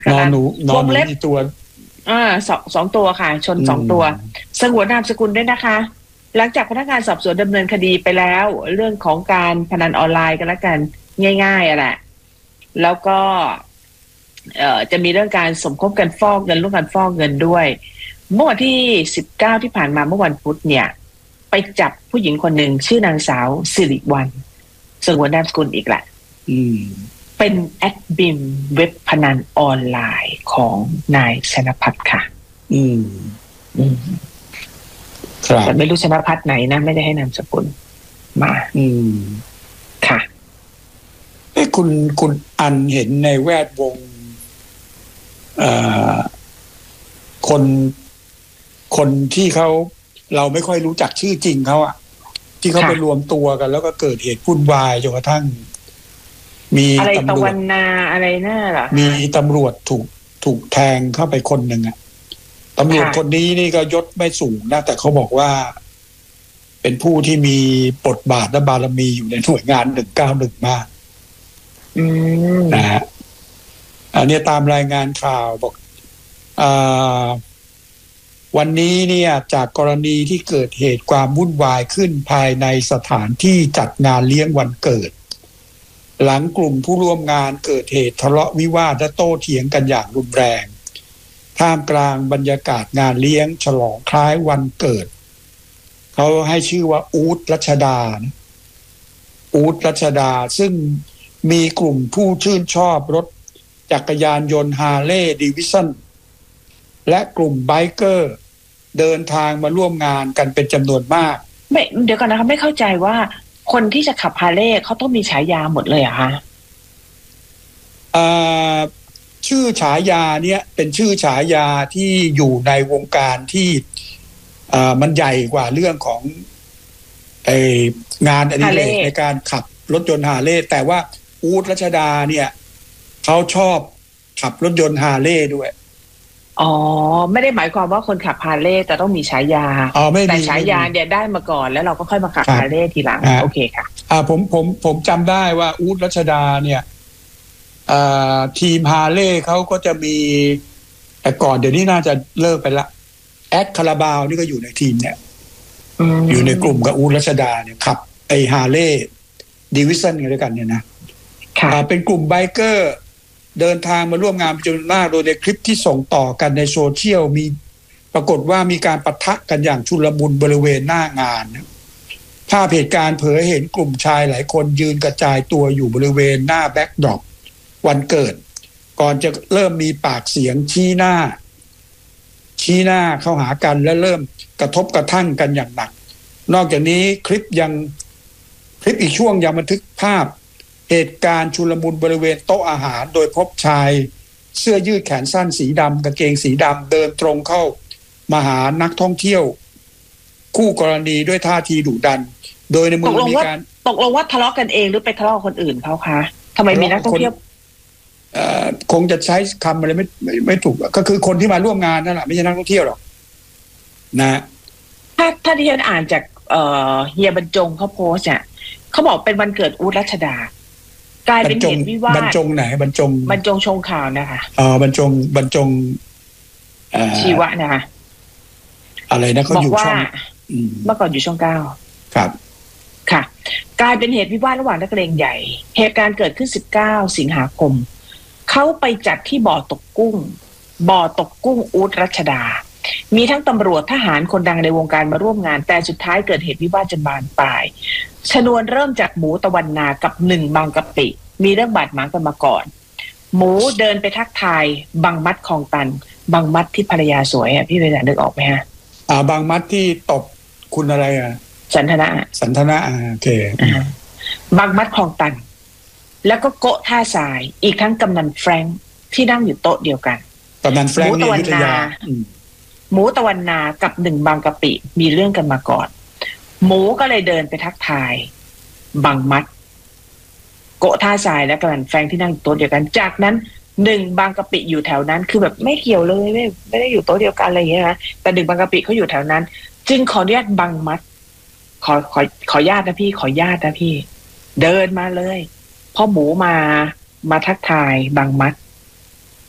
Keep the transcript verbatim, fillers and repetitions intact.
นอนหนูนอนหนูกี่ตัวอ่าสองสองตัวค่ะชนสองตัวสงวนนามสกุลด้วยนะคะหลังจากพนักงานสอบสวนดำเนินคดีไปแล้วเรื่องของการพนันออนไลน์กันแล้วกันง่ายๆอ่ะแหละแล้วก็เอ่อจะมีเรื่องการสมคบกันฟอกเงินร่วมกันฟอกเงินด้วยเมื่อวันที่สิบเก้าที่ผ่านมาเมื่อวันพุธเนี่ยไปจับผู้หญิงคนหนึ่งชื่อนางสาวสิริวัลย์สงวนนามสกุลอีกแหละเป็นแอดมินเว็บพนันออนไลน์ของนายชนภัทรค่ะอืมอืมครับแต่ไม่รู้ชนภัทรไหนนะไม่ได้ให้นามสกุลมาอืมค่ะเอ้คุณคุณอันเห็นในแวดวงเอ่อคนคนที่เขาเราไม่ค่อยรู้จักชื่อจริงเขาอะที่เขาไปรวมตัวกันแล้วก็เกิดเหตุวุ่นวายจนกระทั่งมีอะไรตะวันนาอะไรน่าหรอมีตำรวจถูกถูกแทงเข้าไปคนหนึ่งอะตำรวจคนนี้นี่ก็ยศไม่สูงนะแต่เขาบอกว่าเป็นผู้ที่มีบทบาทและบารมีอยู่ในหน่วยงานหนึ่งเก้าหนึ่งมากนะฮะอันนี้ตามรายงานข่าวบอกอ่าวันนี้เนี่ยจากกรณีที่เกิดเหตุความวุ่นวายขึ้นภายในสถานที่จัดงานเลี้ยงวันเกิดหลังกลุ่มผู้ร่วมงานเกิดเหตุทะเลาะวิวาทและโต้เถียงกันอย่างรุนแรงท่ามกลางบรรยากาศงานเลี้ยงฉลองคล้ายวันเกิดเขาให้ชื่อว่าอู๊ดรัชดาอู๊ดรัชดาซึ่งมีกลุ่มผู้ชื่นชอบรถจักรยานยนต์ฮาร์เลย์ดิวิชั่นและกลุ่มไบเกอร์เดินทางมาร่วมงานกันเป็นจำนวนมากไม่เดี๋ยวก่อนนะคะไม่เข้าใจว่าคนที่จะขับฮาร์เลย์เขาต้องมีฉายาหมดเลยเหรอคะอ่าชื่อฉายาเนี่ยเป็นชื่อฉายาที่อยู่ในวงการที่อ่ามันใหญ่กว่าเรื่องของไองานอดิเรกในการขับรถยนต์ฮาร์เลย์แต่ว่าอู๊ดรัชดาเนี่ยเขาชอบขับรถยนต์ฮาร์เลย์ด้วยอ๋อไม่ได้หมายความว่าคนขับฮาร์เลย์แต่ต้องมีฉายาอ๋อไม่มีแต่ฉายาเนี่ยได้มาก่อนแล้วเราก็ค่อยมาขับฮาร์เลย์ทีหลังโอเคค่ะอ่าผมผมผมจำได้ว่าอู๊ดรัชดาเนี่ยอ่าทีมฮาร์เลย์เขาก็จะมีแต่ก่อนเดี๋ยวนี้น่าจะเลิกไปละแอดคาราบาวนี่ก็อยู่ในทีมเนี่ยอยู่ในกลุ่มกับอู๊ดรัชดาเนี่ยขับไอฮาร์เลย์ดิวิชั่นกันด้วยกันเนี่ยนะเป็นกลุ่มไบเกอร์เดินทางมาร่วมงานจำนวนมากโดยในคลิปที่ส่งต่อกันในโซเชียลมีปรากฏว่ามีการปะทะกันอย่างชุลมุนบริเวณหน้างานภาพเหตุการณ์เผยเห็นกลุ่มชายหลายคนยืนกระจายตัวอยู่บริเวณหน้าแบ็คดรอปวันเกิดก่อนจะเริ่มมีปากเสียงชี้หน้าชี้หน้าเข้าหากันและเริ่มกระทบกระทั่งกันอย่างหนักนอกจากนี้คลิปยังคลิปอีกช่วงยังบันทึกภาพเหตุการณ์ชุลมุนบริเวณโต๊ะอาหารโดยพบชายเสื้อยืดแขนสั้นสีดำกางเกงสีดำเดินตรงเข้ามาหานักท่องเที่ยวคู่กรณีด้วยท่าทีดุดันโดยในมือมีการตกลงว่าทะเลาะกันเองหรือไปทะเลาะกับคนอื่นเขาคะทำไมมีนักท่องเที่ยวคงจะใช้คำอะไรไม่ไม่ไม่ถูกก็คือคนที่มาร่วมงานนั่นแหละไม่ใช่นักท่องเที่ยวหรอกนะถ้าถ้าที่ฉันอ่านจากเอ่อเฮียบรรจงเขาโพสต์เนี่ยเขาบอกเป็นวันเกิดอู๊ดรัชดากลายเป็นเหตุวิวาทบรรจงไหนบรรจงบรรจงชงข่าวนะคะอ๋อบรรจงบรรจงชีวะนะคะอะไรนะเขาอยู่ช่องเมื่อก่อนอยู่ช่องเก้าครับค่ะกลายเป็นเหตุวิวาทระหว่างนักเลงใหญ่เหตุการณ์เกิดขึ้นสิบเก้าสิงหาคมเขาไปจัดที่บ่อตกกุ้งบ่อตกกุ้งอู๊ดรัชดามีทั้งตำรวจทหารคนดังในวงการมาร่วมงานแต่สุดท้ายเกิดเหตุวิวาทจนบานปลายชนวนเริ่มจากหมูตะวันนากับหนึ่งบางกะปิมีเรื่องบาดหมางกันมาก่อนหมูเดินไปทักทายบางมัดคลองตันบางมัดที่ภรรยาสวยอ่ะพี่เวลานึกออกไหมฮะอ่าบางมัดที่ตบคุณอะไรอ่ะสันทนะสันทนะอ่าโอเคบางมัดคลองตันแล้วก็โกะท่าทรายอีกทั้งกำนันแฟรงค์ที่นั่งอยู่โต๊ะเดียวกันกำนันแฟรงค์นี่อยุธยาหมูตะวันนากับหนึ่งบางกะปิมีเรื่องกันมาก่อนหมูก็เลยเดินไปทักทายบางมัดโกะท่าทรายและกำนันแฟรงค์ที่นั่งอยู่โต๊ะเดียวกันจากนั้นหนึ่งบางกะปิอยู่แถวนั้นคือแบบไม่เกี่ยวเลยไม่ไม่ได้อยู่โต๊ะเดียวกันอะไรอย่างเงี้ยนะแต่หนึ่งบางกะปิเขาอยู่แถวนั้นจึงขออนุญาตบางมัดขอขอขอญาตนะพี่ขอญาตนะพี่เดินมาเลยพ่อหมูมามาทักทายบางมัด